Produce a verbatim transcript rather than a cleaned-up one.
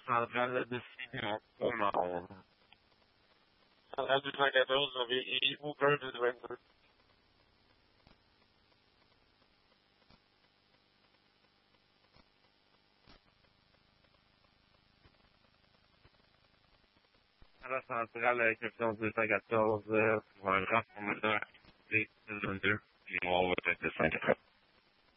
centrale de Simon Pomar. Centrale deux cent quatorze, vous avez et aucun deux vingt-deux. À la centrale, avec option deux cent quatorze, euh, pour un transformateur deux vingt-deux, puis on va être cinq